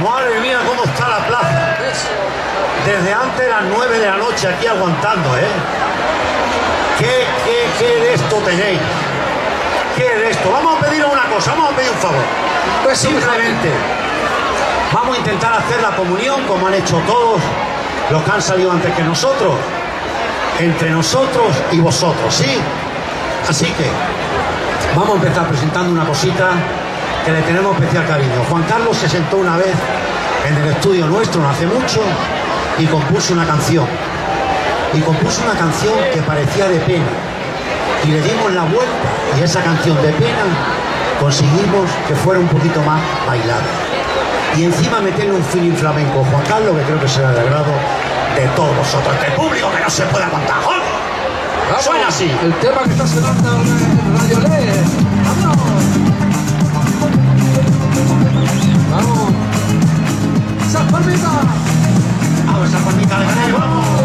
Madre mía, cómo está la plaza. Desde antes de las 9 de la noche aquí aguantando, ¿eh? ¿Qué de esto tenéis? ¿Qué de esto? Vamos a pediros una cosa, vamos a pedir un favor. Pues simplemente vamos a intentar hacer la comunión como han hecho todos los que han salido antes que nosotros. Entre nosotros y vosotros, ¿sí? Así que vamos a empezar presentando una cosita que le tenemos especial cariño. Juan Carlos se sentó una vez en el estudio nuestro, no hace mucho, y compuso una canción. Y compuso una canción que parecía de pena. Y le dimos la vuelta, y esa canción de pena conseguimos que fuera un poquito más bailable. Y encima meterle un feeling flamenco. Juan Carlos, que creo que será de agrado de todos vosotros. Este público que no se puede aguantar. ¡Joder! Vamos, suena así. El tema que está sonando en Radio Le. ¡Vamos! ¡Vamos! ¡Esa palmita! Vamos, esa palmita de canela, vamos.